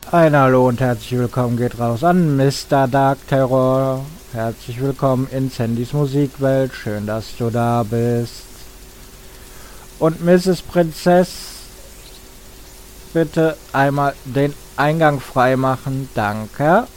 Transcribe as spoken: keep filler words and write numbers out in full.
Ein Hallo und herzlich willkommen geht raus an Mister Dark Terror. Herzlich willkommen in Sandys Musikwelt. Schön, dass du da bist. Und Misses Prinzess, bitte einmal den Eingang freimachen. Danke.